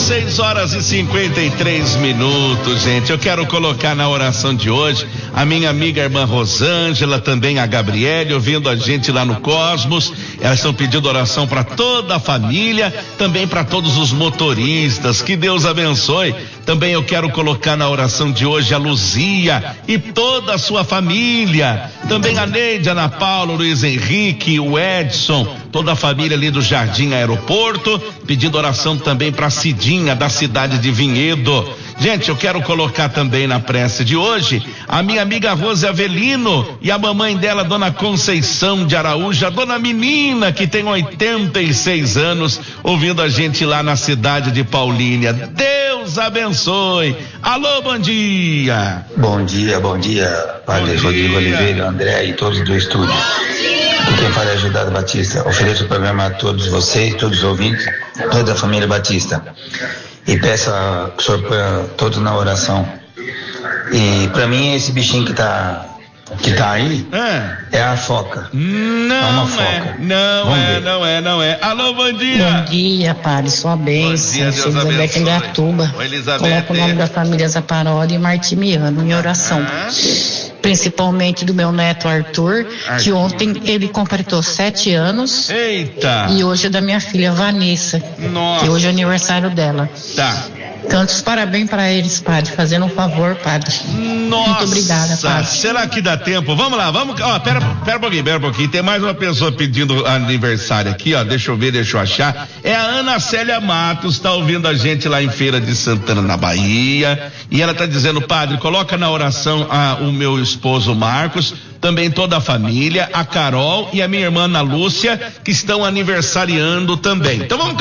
6:53, gente. Eu quero colocar na oração de hoje a minha amiga irmã Rosângela, também a Gabriele, ouvindo a gente lá no Cosmos. Elas estão pedindo oração para toda a família, também para todos os motoristas. Que Deus abençoe. Também eu quero colocar na oração de hoje a Luzia e toda a sua família. Também a Neide, Ana Paula, o Luiz Henrique, o Edson, toda a família ali do Jardim Aeroporto, pedindo oração também para Cidinha, da cidade de Vinhedo. Gente, eu quero colocar também na prece de hoje a minha amiga Rose Avelino e a mamãe dela, Dona Conceição de Araújo, a dona menina que tem 86 anos, ouvindo a gente lá na cidade de Paulínia. Deus abençoe. Alô, bom dia. Bom dia, Padre Rodrigo Oliveira, André e todos do estúdio. Quem fala é Ajudado Batista. Ofereço o programa a todos vocês, todos os ouvintes, toda a família Batista. E peço que o senhor ponha todos na oração. E para mim esse bichinho que tá aí é a foca. Não é. Alô, bom dia. Bom dia, Padre, sua bênção. Elizabeth Engatuba. Coloco o nome da família Zaparoli e Martimiano em oração. Principalmente do meu neto Arthur, que ontem ele completou 7 anos. Eita! E hoje é da minha filha Vanessa. Nossa. Que hoje é o aniversário dela. Tá. Tantos parabéns para eles, Padre, fazendo um favor, Padre. Nossa. Muito obrigada, Padre. Será que dá tempo? Vamos lá, pera um pouquinho, tem mais uma pessoa pedindo aniversário aqui, deixa eu achar. É a Ana Célia Matos, tá ouvindo a gente lá em Feira de Santana, na Bahia, e ela tá dizendo: Padre, coloca na oração o meu esposo Marcos, também toda a família, a Carol e a minha irmã Ana Lúcia, que estão aniversariando também. Então vamos